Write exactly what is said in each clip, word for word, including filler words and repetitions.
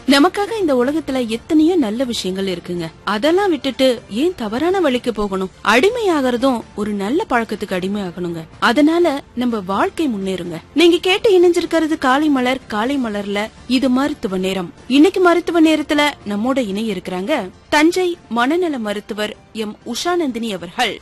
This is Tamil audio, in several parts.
நமக்காக இந்த உலகத்துல எத்தனையோ நல்ல விஷயங்கள் இருக்குங்க. அதெல்லாம் விட்டுட்டு ஏன் தவறான வழிக்கு போகணும்? அடிமையாகிறதும் ஒரு நல்ல பழக்கத்துக்கு அடிமை ஆகணுங்க. அதனால நம்ம வாழ்க்கை முன்னேறுங்க. நீங்க கேட்டு இணைஞ்சிருக்கிறது காலை மலர். காலை மலர்ல இது மருத்துவ நேரம். இன்னைக்கு மருத்துவ நேரத்துல நம்மோட இணைய இருக்கிறாங்க தஞ்சை மனநல மருத்துவர் எம் உஷாநந்தினி அவர்கள்.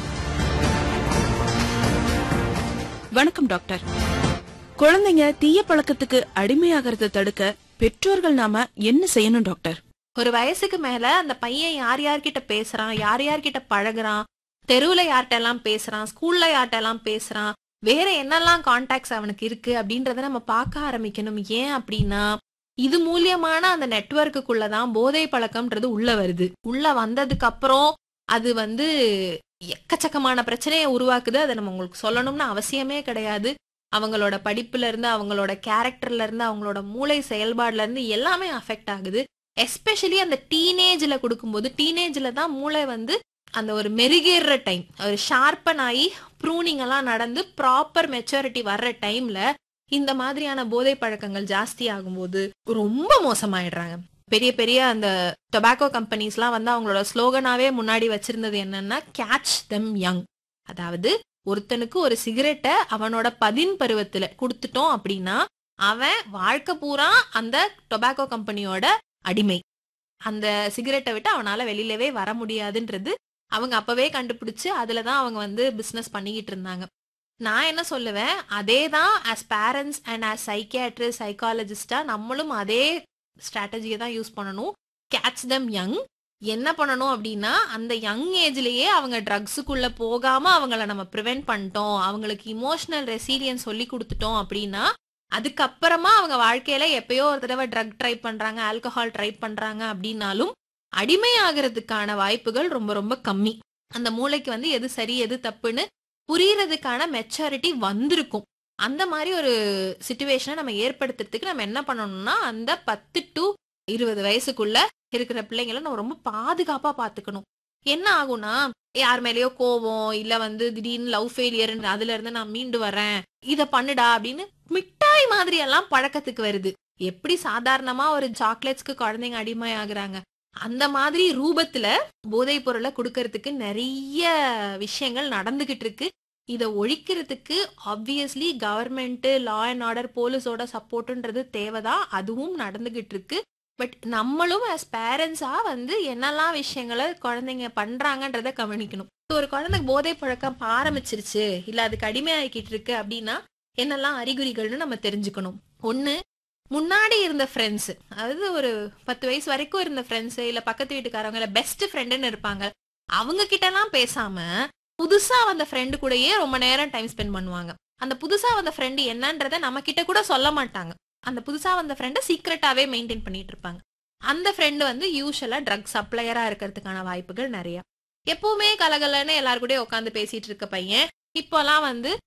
வணக்கம் டாக்டர். குழந்தைங்க தீய பழக்கத்துக்கு அடிமையாகிறத தடுக்க பெற்றோர்கள் நாம என்ன செய்யணும் டாக்டர்? ஒரு வயசுக்கு மேல அந்த பையன் யார் யார்கிட்ட பேசுறான், யார் யார்கிட்ட பழகுறான், தெருவுல யார்கிட்ட எல்லாம் பேசுறான், ஸ்கூல்ல யார்கிட்ட எல்லாம் பேசுறான், வேற என்னெல்லாம் கான்டாக்ட்ஸ் அவனுக்கு இருக்கு அப்படின்றத நம்ம பார்க்க ஆரம்பிக்கணும். ஏன் அப்படின்னா இது மூலியமான அந்த நெட்வொர்க்குள்ளதான் போதை பழக்கம்ன்றது உள்ள வருது. உள்ள வந்ததுக்கு அப்புறம் அது வந்து எக்கச்சக்கமான பிரச்சனையை உருவாக்குது. அதை நம்ம உங்களுக்கு சொல்லணும்னு அவசியமே கிடையாது. அவங்களோட படிப்புல இருந்து, அவங்களோட கேரக்டர்ல இருந்து, அவங்களோட மூளை செயல்பாடுல இருந்து எல்லாமே அஃபெக்ட் ஆகுது. எஸ்பெஷலி அந்த டீனேஜ்ல கொடுக்கும்போது, டீனேஜ்ல தான் மூளை வந்து அந்த ஒரு மெருகேற டைம், ஒரு ஷார்பன் ஆகி ப்ரூனிங் எல்லாம் நடந்து ப்ராப்பர் மெச்சூரிட்டி வர்ற டைம்ல இந்த மாதிரியான போதை பழக்கங்கள் ஜாஸ்தி ஆகும்போது ரொம்ப மோசமாயிடுறாங்க. பெரிய பெரிய அந்த டொபாக்கோ கம்பெனிஸ்லாம் வந்து அவங்களோட ஸ்லோகனாவே முன்னாடி வச்சிருந்தது என்னன்னா கேட்ச் தெம் யங். அதாவது ஒருத்தனுக்கு ஒரு சிகரெட்டை அவனோட பதின் பருவத்துல கொடுத்துட்டோம் அப்படின்னா அவன் வாழ்க்கை பூரா அந்த டொபாக்கோ கம்பெனியோட அடிமை. அந்த சிகரெட்டை விட்டு அவனால வெளியிலவே வர முடியாதுன்றது அவங்க அப்பவே கண்டுபிடிச்சு அதுலதான் அவங்க வந்து பிசினஸ் பண்ணிக்கிட்டு இருந்தாங்க. நான் என்ன சொல்லுவேன், அதே தான் as parents and as psychiatrist சைக்காலஜிஸ்டா நம்மளும் அதே ஸ்ட்ராட்டஜியை தான் யூஸ் பண்ணணும். Catch them young. என்ன பண்ணணும் அப்படின்னா அந்த யங் ஏஜ்லயே அவங்க ட்ரக்ஸுக்குள்ள போகாம அவங்கள நம்ம ப்ரிவென்ட் பண்ணிட்டோம், அவங்களுக்கு இமோஷனல் ரெசிலியன்ஸ் சொல்லி கொடுத்துட்டோம் அப்படின்னா அதுக்கப்புறமா அவங்க வாழ்க்கையில எப்பயோ ஒரு தடவை ட்ரக் ட்ரை பண்றாங்க, ஆல்கஹால் ட்ரை பண்றாங்க அப்படின்னாலும் அடிமை ஆகிறதுக்கான வாய்ப்புகள் ரொம்ப ரொம்ப கம்மி. அந்த மூளைக்கு வந்து எது சரி எது தப்புன்னு புரியறதுக்கான மெச்சூரிட்டி வந்திருக்கும். அந்த மாதிரி ஒரு சிச்சுவேஷனை நம்ம ஏற்படுத்துறதுக்கு நம்ம என்ன பண்ணணும்னா அந்த பத்து டு இருபது வயசுக்குள்ள இருக்கிற பிள்ளைங்களை நம்ம ரொம்ப பாதுகாப்பா பாத்துக்கணும். என்ன ஆகும்னா யார் மேலேயோ கோவம் இல்ல வந்து திடீர்னு லவ் ஃபெயிலியர் அதுல இருந்து நான் மீண்டு வரேன், இத பண்ணுடா அப்படின்னு மிட்டாய் மாதிரி எல்லாம் பழக்கத்துக்கு வருது. எப்படி சாதாரணமா ஒரு சாக்லேட்ஸ்க்கு குழந்தைங்க அடிமை ஆகுறாங்க, அந்த மாதிரி ரூபத்துல போதை பொருளை கொடுக்கறதுக்கு நிறைய விஷயங்கள் நடந்துகிட்டு இருக்கு. இதை ஒழிக்கிறதுக்கு obviously government, law and order, போலீஸோட சப்போர்ட்ன்றது தேவைதான். அதுவும் நடந்துகிட்டு இருக்கு. பட் நம்மளும் ஆஸ் பேரண்ட்ஸா வந்து என்னெல்லாம் விஷயங்களை குழந்தைங்க பண்றாங்கன்றத கவனிக்கணும். ஒரு குழந்தைக்கு போதை பழக்கம் ஆரம்பிச்சிருச்சு இல்ல அதுக்கு அடிமையாகிட்டு இருக்கு அப்படின்னா என்னெல்லாம் அறிகுறிகள்னு நம்ம தெரிஞ்சுக்கணும். ஒண்ணு, முன்னாடி இருந்த ஃப்ரெண்ட்ஸ், அதாவது ஒரு பத்து வயசு வரைக்கும் இருந்த ஃப்ரெண்ட்ஸ் இல்ல பக்கத்து வீட்டுக்காரவங்க இல்ல பெஸ்ட் ஃப்ரெண்டுன்னு இருப்பாங்க, அவங்க கிட்ட எல்லாம் பேசாம புதுசா வந்த ஃப்ரெண்டு கூடயே ரொம்ப நேரம் டைம் ஸ்பெண்ட் பண்ணுவாங்க. அந்த புதுசா வந்த ஃப்ரெண்டு என்னன்றத நம்ம கிட்ட கூட சொல்ல மாட்டாங்க. அந்த புதுசா வந்த ஃப்ரெண்டை சீக்ரெட்டாவே மெயின்டைன் பண்ணிட்டு இருப்பாங்க. அந்த ஃப்ரெண்டு வந்து யூஷுவலா ட்ரக் சப்ளையரா இருக்கிறதுக்கான வாய்ப்புகள் நிறைய. எப்பவுமே கலகலன்னு எல்லாரு கூட உட்காந்து பேசிட்டு இருக்க பையன் இப்போலாம் வந்து